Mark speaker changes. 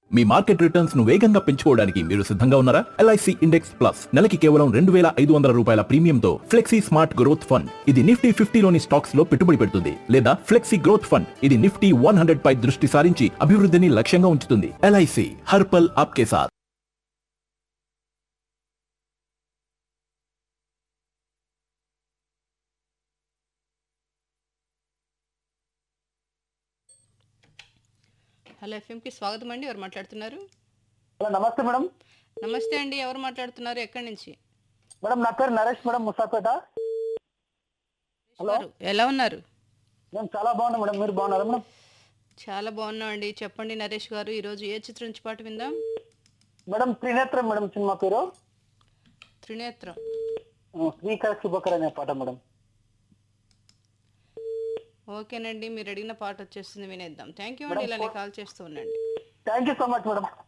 Speaker 1: మీ market returns ను వేగంగా పెంచుకోవడానికి మీరు సిద్ధంగా ఉన్నారా? ఎల్ఐసి ఇండెక్స్ ప్లస్ నెలకి కేవలం 2,500 రూపాయల ప్రీమియంతో ఫ్లెక్సీ స్మార్ట్ గ్రోత్ ఫండ్. ఇది నిఫ్టీ 50లోని స్టాక్స్ లో పెట్టుబడి పెడుతుంది లేదా ఫ్లెక్సీ గ్రోత్ ఫండ్. ఇది నిఫ్టీ 100 పై దృష్టి సారించి అభివృద్ధిని లక్ష్యంగా ఉంచుతుంది. ఎల్ఐసి హర్పల్ ఆప్కే సాథ్.
Speaker 2: హలో ఎఫ్ఎంకి స్వాగతం అండి. ఎవరు మాట్లాడుతున్నారు?
Speaker 3: హలో నమస్తే మేడం.
Speaker 2: నమస్తే అండి. ఎవరు మాట్లాడుతున్నారు? ఎక్కడి నుంచి?
Speaker 3: మేడం నా పేరు నరేష్ మేడం, ముసాపేట. హలో,
Speaker 2: గారు, ఎలా ఉన్నారు?
Speaker 3: మేము చాలా బాగున్నాం మేడం, మీరు బాగున్నారా మేడం?
Speaker 2: చాలా బాగున్నాం అండి. చెప్పండి నరేష్ గారు, ఈరోజు ఏ చిత్రం నుంచి పాట విందాం?
Speaker 3: మేడం త్రినేత్రం మేడం సినిమా పేరు.
Speaker 2: త్రినేత్రం.
Speaker 3: శ్రీకర శుభకర్ అనే పాట మేడం.
Speaker 2: ఓకేనండి, మీరు అడిగిన పాట వచ్చేస్తుంది, వినేద్దాం. థ్యాంక్ యూ అండి. ఇలానే కాల్ చేస్తూ ఉండండి.
Speaker 3: Thank you so much madam.